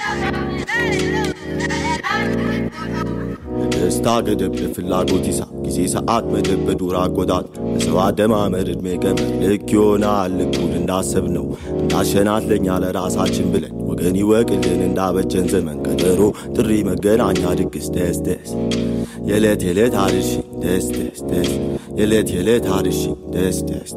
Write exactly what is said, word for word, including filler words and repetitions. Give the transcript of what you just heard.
استعجب لفلاجوتيسا كيسي ساعات مدب بدورا قدات سوا دما مرد ميقم لكيونا لكول እንዳሰብነው እንዳሸናት ለኛ ለራሳችን ብለን ወገን ይወቅልን እንዳበጀን ዘመን ቀጠሮ ጥሪ መገናኛ ድግስ ደስ ደስ የለት የለት አርሺ ደስ ደስ ደስ የለት የለት አርሺ ደስ ደስ